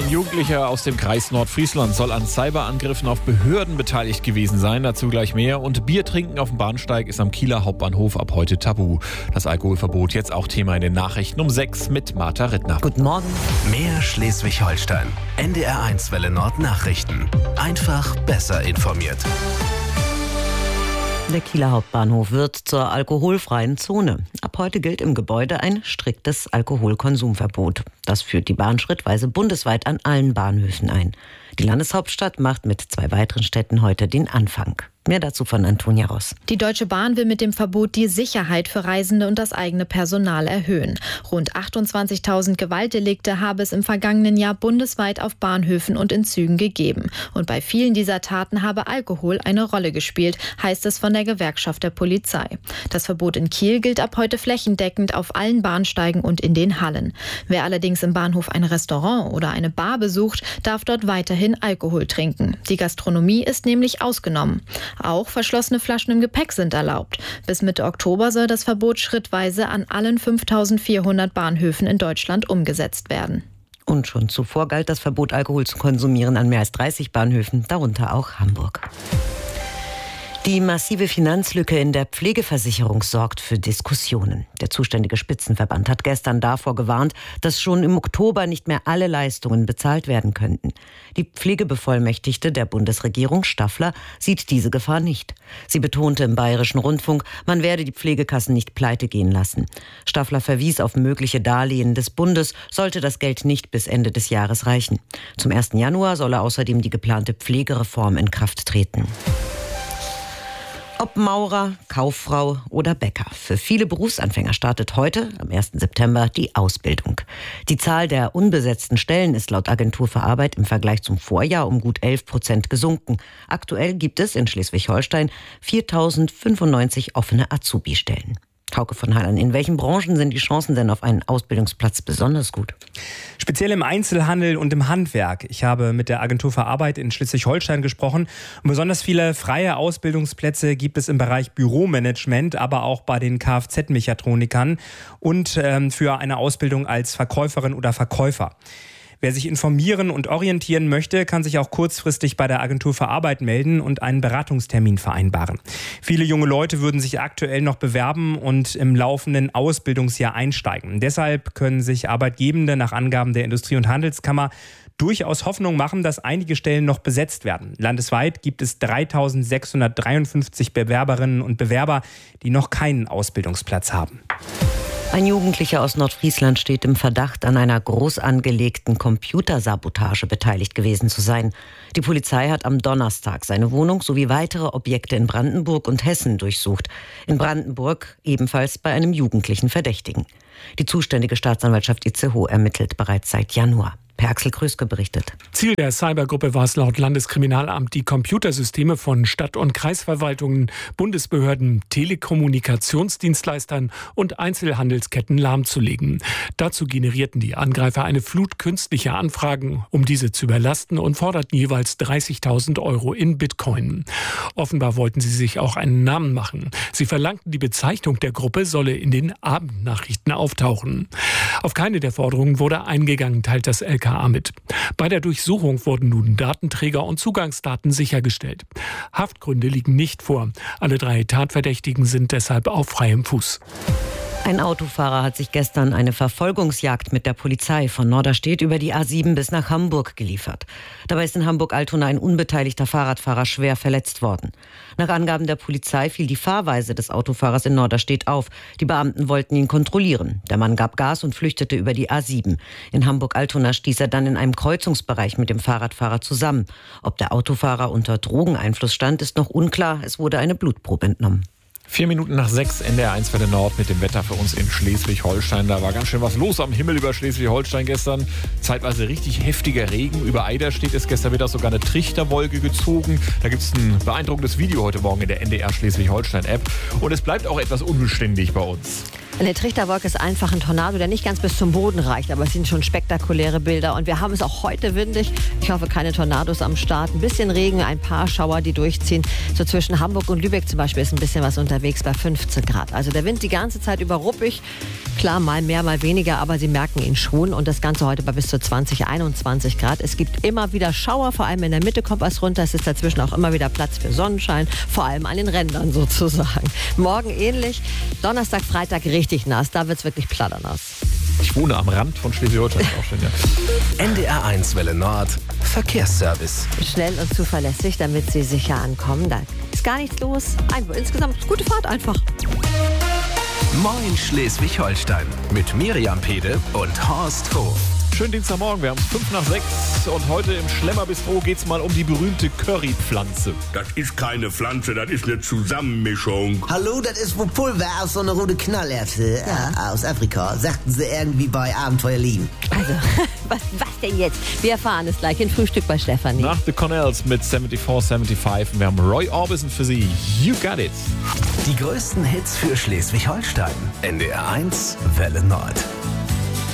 Ein Jugendlicher aus dem Kreis Nordfriesland soll an Cyberangriffen auf Behörden beteiligt gewesen sein. Dazu gleich mehr. Und Bier trinken auf dem Bahnsteig ist am Kieler Hauptbahnhof ab heute tabu. Das Alkoholverbot jetzt auch Thema in den Nachrichten um 6 mit Martha Rittner. Guten Morgen. Mehr Schleswig-Holstein. NDR1 Welle Nord Nachrichten. Einfach besser informiert. Der Kieler Hauptbahnhof wird zur alkoholfreien Zone. Ab heute gilt im Gebäude ein striktes Alkoholkonsumverbot. Das führt die Bahn schrittweise bundesweit an allen Bahnhöfen ein. Die Landeshauptstadt macht mit 2 weiteren Städten heute den Anfang. Mehr dazu von Antonia Ross. Die Deutsche Bahn will mit dem Verbot die Sicherheit für Reisende und das eigene Personal erhöhen. Rund 28.000 Gewaltdelikte habe es im vergangenen Jahr bundesweit auf Bahnhöfen und in Zügen gegeben. Und bei vielen dieser Taten habe Alkohol eine Rolle gespielt, heißt es von der Gewerkschaft der Polizei. Das Verbot in Kiel gilt ab heute flächendeckend auf allen Bahnsteigen und in den Hallen. Wer allerdings im Bahnhof ein Restaurant oder eine Bar besucht, darf dort weiterhin Alkohol trinken. Die Gastronomie ist nämlich ausgenommen. Auch verschlossene Flaschen im Gepäck sind erlaubt. Bis Mitte Oktober soll das Verbot schrittweise an allen 5.400 Bahnhöfen in Deutschland umgesetzt werden. Und schon zuvor galt das Verbot, Alkohol zu konsumieren, an mehr als 30 Bahnhöfen, darunter auch Hamburg. Die massive Finanzlücke in der Pflegeversicherung sorgt für Diskussionen. Der zuständige Spitzenverband hat gestern davor gewarnt, dass schon im Oktober nicht mehr alle Leistungen bezahlt werden könnten. Die Pflegebevollmächtigte der Bundesregierung, Staffler, sieht diese Gefahr nicht. Sie betonte im Bayerischen Rundfunk, man werde die Pflegekassen nicht pleite gehen lassen. Staffler verwies auf mögliche Darlehen des Bundes, sollte das Geld nicht bis Ende des Jahres reichen. Zum 1. Januar solle außerdem die geplante Pflegereform in Kraft treten. Ob Maurer, Kauffrau oder Bäcker. Für viele Berufsanfänger startet heute, am 1. September, die Ausbildung. Die Zahl der unbesetzten Stellen ist laut Agentur für Arbeit im Vergleich zum Vorjahr um gut 11% gesunken. Aktuell gibt es in Schleswig-Holstein 4.095 offene Azubi-Stellen. Hauke von Hallern, in welchen Branchen sind die Chancen denn auf einen Ausbildungsplatz besonders gut? Speziell im Einzelhandel und im Handwerk. Ich habe mit der Agentur für Arbeit in Schleswig-Holstein gesprochen. Und besonders viele freie Ausbildungsplätze gibt es im Bereich Büromanagement, aber auch bei den Kfz-Mechatronikern und für eine Ausbildung als Verkäuferin oder Verkäufer. Wer sich informieren und orientieren möchte, kann sich auch kurzfristig bei der Agentur für Arbeit melden und einen Beratungstermin vereinbaren. Viele junge Leute würden sich aktuell noch bewerben und im laufenden Ausbildungsjahr einsteigen. Deshalb können sich Arbeitgebende nach Angaben der Industrie- und Handelskammer durchaus Hoffnung machen, dass einige Stellen noch besetzt werden. Landesweit gibt es 3.653 Bewerberinnen und Bewerber, die noch keinen Ausbildungsplatz haben. Ein Jugendlicher aus Nordfriesland steht im Verdacht, an einer groß angelegten Computersabotage beteiligt gewesen zu sein. Die Polizei hat am Donnerstag seine Wohnung sowie weitere Objekte in Brandenburg und Hessen durchsucht. In Brandenburg ebenfalls bei einem jugendlichen Verdächtigen. Die zuständige Staatsanwaltschaft Itzehoe ermittelt bereits seit Januar. Per Axel Kröske berichtet. Ziel der Cybergruppe war es laut Landeskriminalamt, die Computersysteme von Stadt- und Kreisverwaltungen, Bundesbehörden, Telekommunikationsdienstleistern und Einzelhandelsketten lahmzulegen. Dazu generierten die Angreifer eine Flut künstlicher Anfragen, um diese zu überlasten, und forderten jeweils 30.000 € in Bitcoin. Offenbar wollten sie sich auch einen Namen machen. Sie verlangten, die Bezeichnung der Gruppe solle in den Abendnachrichten auftauchen. Auf keine der Forderungen wurde eingegangen, teilt das LKA mit. Bei der Durchsuchung wurden nun Datenträger und Zugangsdaten sichergestellt. Haftgründe liegen nicht vor. Alle 3 Tatverdächtigen sind deshalb auf freiem Fuß. Ein Autofahrer hat sich gestern eine Verfolgungsjagd mit der Polizei von Norderstedt über die A7 bis nach Hamburg geliefert. Dabei ist in Hamburg-Altona ein unbeteiligter Fahrradfahrer schwer verletzt worden. Nach Angaben der Polizei fiel die Fahrweise des Autofahrers in Norderstedt auf. Die Beamten wollten ihn kontrollieren. Der Mann gab Gas und flüchtete über die A7. In Hamburg-Altona stieß er dann in einem Kreuzungsbereich mit dem Fahrradfahrer zusammen. Ob der Autofahrer unter Drogeneinfluss stand, ist noch unklar. Es wurde eine Blutprobe entnommen. 4 Minuten nach 6, NDR1 Welle Nord mit dem Wetter für uns in Schleswig-Holstein. Da war ganz schön was los am Himmel über Schleswig-Holstein gestern. Zeitweise richtig heftiger Regen. Über Eiderstedt ist gestern Mittag sogar eine Trichterwolke gezogen. Da gibt es ein beeindruckendes Video heute Morgen in der NDR Schleswig-Holstein-App. Und es bleibt auch etwas unbeständig bei uns. Eine Trichterwolke ist einfach ein Tornado, der nicht ganz bis zum Boden reicht, aber es sind schon spektakuläre Bilder und wir haben es auch heute windig. Ich hoffe, keine Tornados am Start. Ein bisschen Regen, ein paar Schauer, die durchziehen. So zwischen Hamburg und Lübeck zum Beispiel ist ein bisschen was unterwegs bei 15 Grad. Also der Wind die ganze Zeit über ruppig. Klar, mal mehr, mal weniger, aber Sie merken ihn schon. Und das Ganze heute bei bis zu 20, 21 Grad. Es gibt immer wieder Schauer, vor allem in der Mitte kommt was runter. Es ist dazwischen auch immer wieder Platz für Sonnenschein, vor allem an den Rändern sozusagen. Morgen ähnlich, Donnerstag, Freitag richtig nass, da wird es wirklich platternass. Ich wohne am Rand von Schleswig-Holstein auch schon, ja. NDR 1 Welle Nord, Verkehrsservice. Schnell und zuverlässig, damit Sie sicher ankommen. Da ist gar nichts los. Insgesamt gute Fahrt einfach. Moin Schleswig-Holstein mit Miriam Pede und Horst Hof. Schönen Dienstagmorgen, wir haben 5:05 und heute im Schlemmerbistro geht es mal um die berühmte Currypflanze. Das ist keine Pflanze, das ist eine Zusammenmischung. Hallo, das ist wohl Pulver aus so einer rote Knallerbse aus Afrika, sagten sie irgendwie bei Abenteuer lieben. Also, was denn jetzt? Wir erfahren es gleich in Frühstück bei Stefanie. Nach The Cornells mit 74, 75 und wir haben Roy Orbison für Sie. You got it. Die größten Hits für Schleswig-Holstein. NDR 1 Welle Nord.